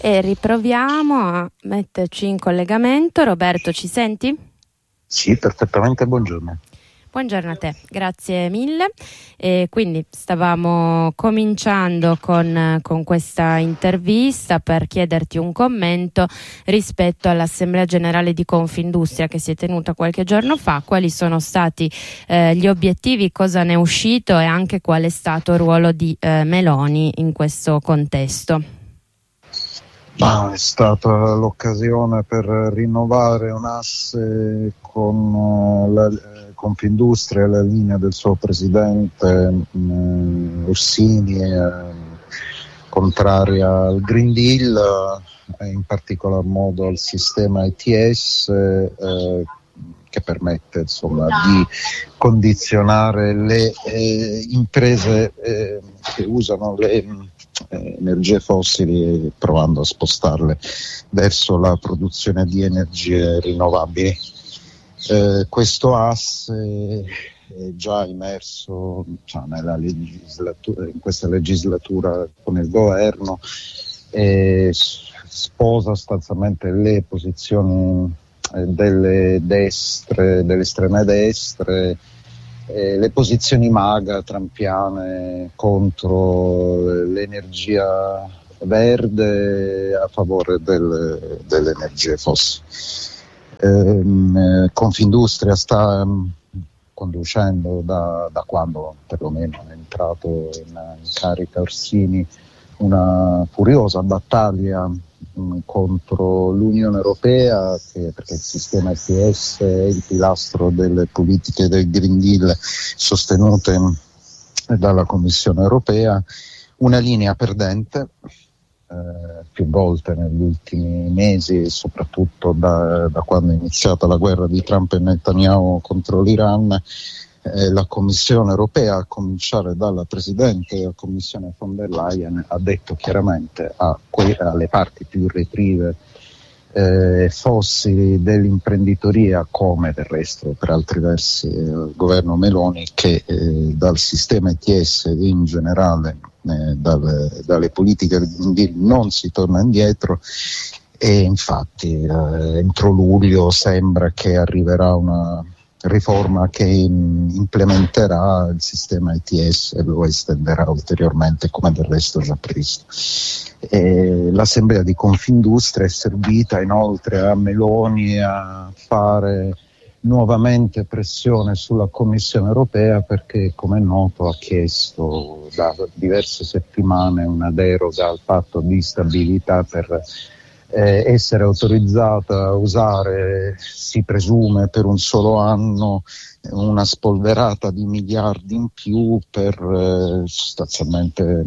E riproviamo a metterci in collegamento. Roberto, ci senti? Sì, perfettamente, buongiorno. Buongiorno a te, grazie mille. E quindi stavamo cominciando con questa intervista per chiederti un commento rispetto all'Assemblea Generale di Confindustria che si è tenuta qualche giorno fa. Quali sono stati gli obiettivi, cosa ne è uscito e anche qual è stato il ruolo di Meloni in questo contesto? È stata l'occasione per rinnovare un asse con la Confindustria, la linea del suo presidente Ursini, contraria al Green Deal, in particolar modo al sistema ETS, che permette di condizionare le imprese che usano le energie fossili, provando a spostarle verso la produzione di energie rinnovabili. Questo asse è già immerso in questa legislatura con il governo e sposa sostanzialmente le posizioni delle estreme destre, le posizioni MAGA trampiane contro l'energia verde a favore delle energie fossili. Confindustria sta conducendo da quando perlomeno è entrato in carica Orsini una furiosa battaglia contro l'Unione Europea, perché il sistema ETS è il pilastro delle politiche del Green Deal sostenute dalla Commissione Europea, una linea perdente più volte negli ultimi mesi, soprattutto da quando è iniziata la guerra di Trump e Netanyahu contro l'Iran. La Commissione Europea, a cominciare dalla Presidente della Commissione von der Leyen, ha detto chiaramente alle parti più retrive fossili dell'imprenditoria, come del resto per altri versi il governo Meloni, che dal sistema ETS in generale, dalle politiche non si torna indietro, e infatti entro luglio sembra che arriverà una riforma che implementerà il sistema ETS e lo estenderà ulteriormente, come del resto già previsto. L'Assemblea di Confindustria è servita inoltre a Meloni a fare nuovamente pressione sulla Commissione Europea, perché, come è noto, ha chiesto da diverse settimane una deroga al patto di stabilità per essere autorizzata a usare, si presume per un solo anno, una spolverata di miliardi in più per sostanzialmente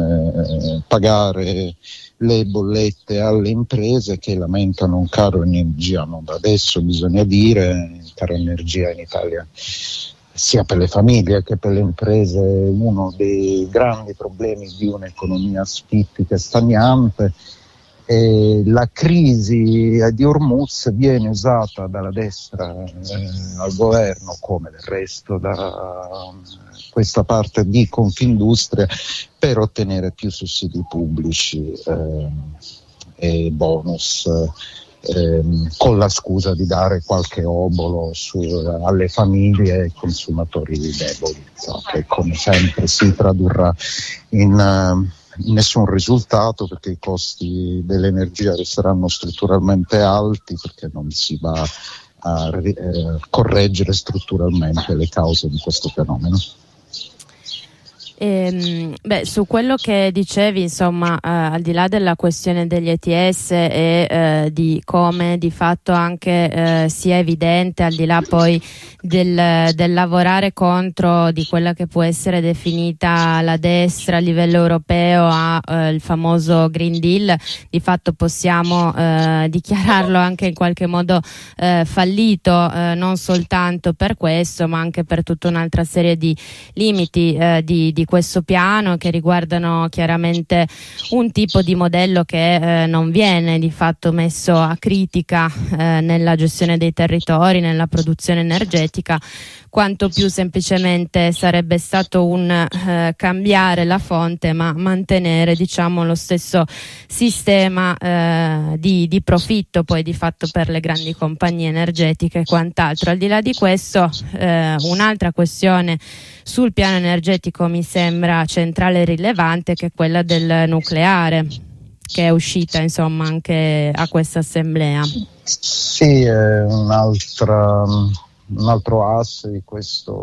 pagare le bollette alle imprese che lamentano un caro energia, non da adesso bisogna dire, caro energia in Italia sia per le famiglie che per le imprese è uno dei grandi problemi di un'economia asfittica e stagnante. La crisi di Hormuz viene usata dalla destra al governo, come del resto da questa parte di Confindustria, per ottenere più sussidi pubblici e bonus, con la scusa di dare qualche obolo alle famiglie e ai consumatori deboli, che come sempre si tradurrà in nessun risultato, perché i costi dell'energia resteranno strutturalmente alti, perché non si va a correggere strutturalmente le cause di questo fenomeno. Su quello che dicevi, insomma, al di là della questione degli ETS e di come di fatto anche sia evidente, al di là poi del lavorare contro di quella che può essere definita la destra a livello europeo il famoso Green Deal, di fatto possiamo dichiararlo anche in qualche modo fallito, non soltanto per questo ma anche per tutta un'altra serie di limiti di questo piano, che riguardano chiaramente un tipo di modello che non viene di fatto messo a critica nella gestione dei territori, nella produzione energetica, quanto più semplicemente sarebbe stato un cambiare la fonte ma mantenere, diciamo, lo stesso sistema di profitto poi di fatto per le grandi compagnie energetiche e quant'altro. Al di là di questo, un'altra questione sul piano energetico mi sembra centrale e rilevante, che è quella del nucleare, che è uscita insomma anche a questa assemblea. Sì, è un altro asse di questa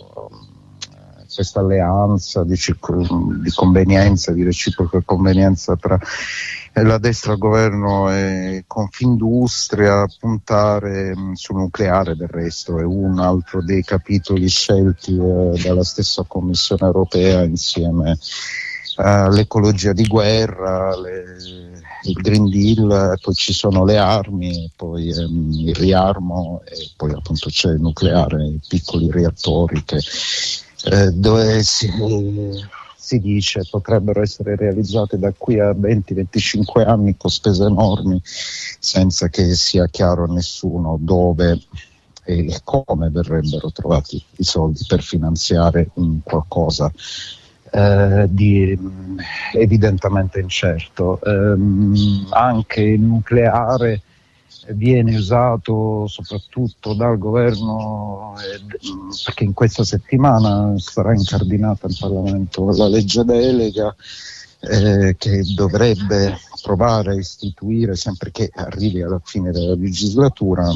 alleanza di convenienza, di reciproca convenienza tra la destra al governo e Confindustria. Puntare sul nucleare, del resto, è un altro dei capitoli scelti dalla stessa Commissione europea, insieme all'ecologia di guerra, il Green Deal, poi ci sono le armi, poi il riarmo, e poi appunto c'è il nucleare, i piccoli reattori che dove si dice potrebbero essere realizzate da qui a 20-25 anni con spese enormi, senza che sia chiaro a nessuno dove e come verrebbero trovati i soldi per finanziare un qualcosa di evidentemente incerto. Anche il nucleare viene usato soprattutto dal governo, perché in questa settimana sarà incardinata in Parlamento la legge delega che dovrebbe provare a istituire, sempre che arrivi alla fine della legislatura,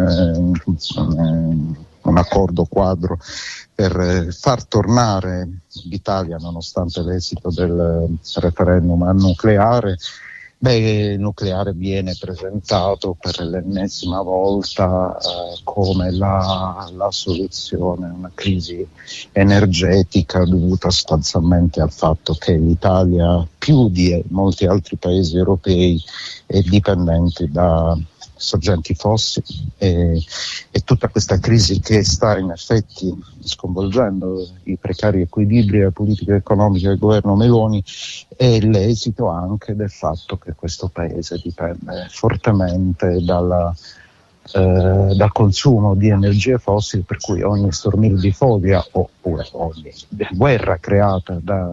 un accordo quadro per far tornare l'Italia, nonostante l'esito del referendum, al nucleare. Il nucleare viene presentato per l'ennesima volta come la soluzione a una crisi energetica dovuta sostanzialmente al fatto che l'Italia, più di molti altri paesi europei, è dipendente da sorgenti fossili, e tutta questa crisi che sta in effetti sconvolgendo i precari equilibri della politica economica del governo Meloni è l'esito anche del fatto che questo paese dipende fortemente dal consumo di energie fossili, per cui ogni stormildifolia oppure ogni guerra creata dal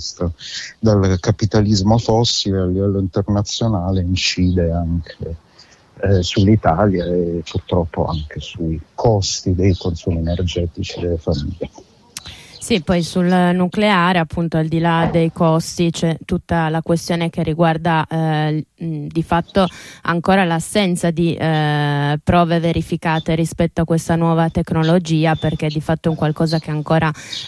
capitalismo fossile a livello internazionale incide anche sull'Italia e purtroppo anche sui costi dei consumi energetici delle famiglie. Sì, poi sul nucleare, appunto, al di là dei costi, c'è tutta la questione che riguarda di fatto ancora l'assenza di prove verificate rispetto a questa nuova tecnologia, perché di fatto è un qualcosa che ancora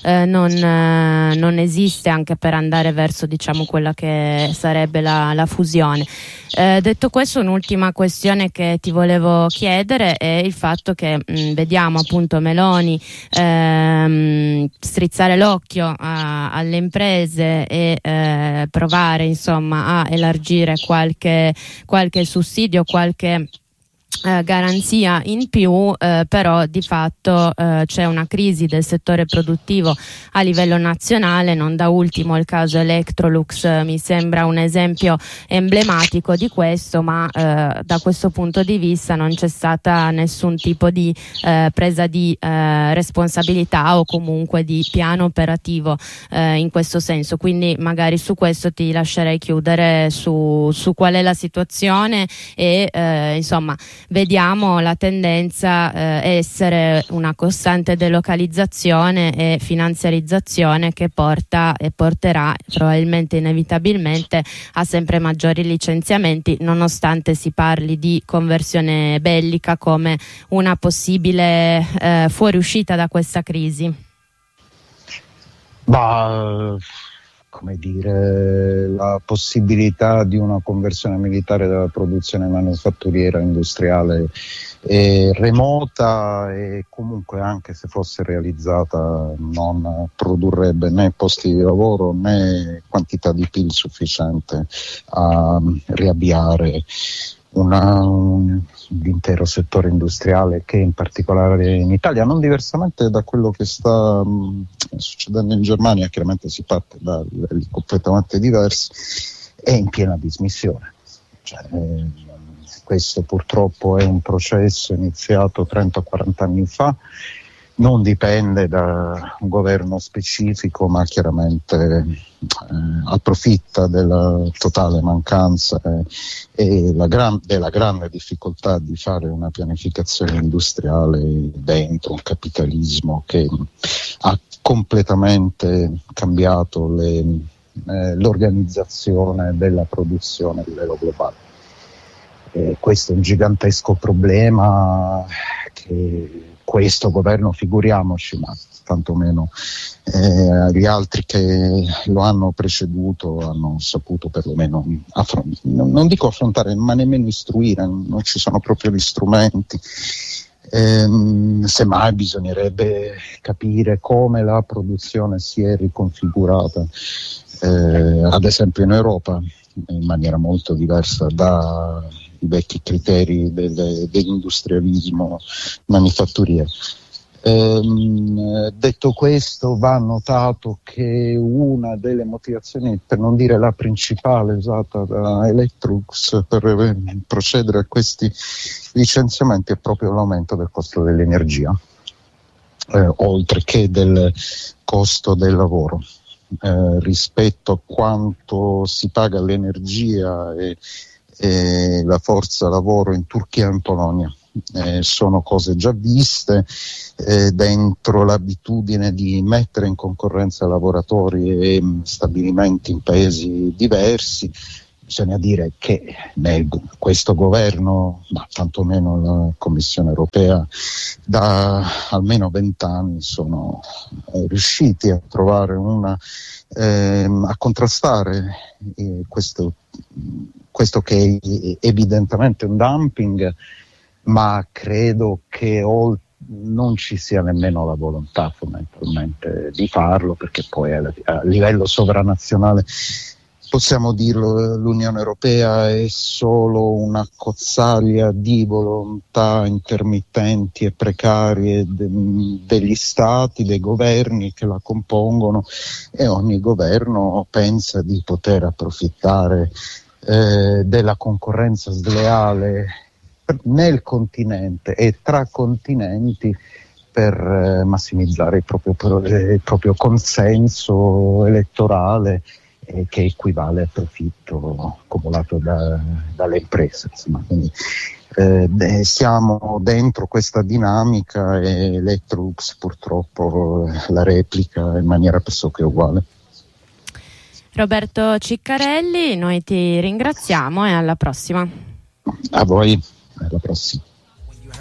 non esiste, anche per andare verso, diciamo, quella che sarebbe la fusione. Detto questo, un'ultima questione che ti volevo chiedere è il fatto che vediamo appunto Meloni strizzare l'occhio alle imprese e provare insomma a elargire qualche sussidio, qualche garanzia in più, però di fatto c'è una crisi del settore produttivo a livello nazionale. Non da ultimo il caso Electrolux mi sembra un esempio emblematico di questo, ma da questo punto di vista non c'è stata nessun tipo di presa di responsabilità o comunque di piano operativo in questo senso, quindi magari su questo ti lascerei chiudere su qual è la situazione e insomma vediamo la tendenza essere una costante delocalizzazione e finanziarizzazione che porta e porterà probabilmente inevitabilmente a sempre maggiori licenziamenti, nonostante si parli di conversione bellica come una possibile fuoriuscita da questa crisi. Come dire, la possibilità di una conversione militare della produzione manifatturiera industriale è remota, e comunque anche se fosse realizzata non produrrebbe né posti di lavoro né quantità di PIL sufficiente a riavviare l'intero settore industriale, che in particolare in Italia, non diversamente da quello che sta succedendo in Germania, chiaramente si parte da livelli completamente diversi, è in piena dismissione. Questo purtroppo è un processo iniziato 30-40 anni fa, non dipende da un governo specifico, ma chiaramente approfitta della totale mancanza e della grande difficoltà di fare una pianificazione industriale dentro un capitalismo che ha completamente cambiato l'organizzazione della produzione a livello globale. Questo è un gigantesco problema che questo governo, figuriamoci, ma tantomeno gli altri che lo hanno preceduto hanno saputo perlomeno non dico affrontare, ma nemmeno istruire, non ci sono proprio gli strumenti. Semmai bisognerebbe capire come la produzione si è riconfigurata, ad esempio in Europa, in maniera molto diversa dai vecchi criteri dell'industrialismo manifatturiero. Detto questo, va notato che una delle motivazioni, per non dire la principale, usata da Electrolux per procedere a questi licenziamenti è proprio l'aumento del costo dell'energia, oltre che del costo del lavoro. Rispetto a quanto si paga l'energia e la forza lavoro in Turchia e in Polonia. Sono cose già viste dentro l'abitudine di mettere in concorrenza lavoratori e stabilimenti in paesi diversi. Bisogna dire che questo governo, ma tantomeno la Commissione europea, da almeno 20 anni sono riusciti a trovare a contrastare questo che è evidentemente un dumping, ma credo che non ci sia nemmeno la volontà fondamentalmente di farlo, perché poi a livello sovranazionale, possiamo dirlo, l'Unione Europea è solo una cozzaglia di volontà intermittenti e precarie degli stati, dei governi che la compongono, e ogni governo pensa di poter approfittare della concorrenza sleale nel continente e tra continenti per massimizzare il proprio consenso elettorale, che equivale al profitto accumulato dalle imprese. Insomma, quindi, siamo dentro questa dinamica e Electrolux purtroppo la replica in maniera pressoché uguale. Roberto Ciccarelli, noi ti ringraziamo e alla prossima. A voi, alla prossima.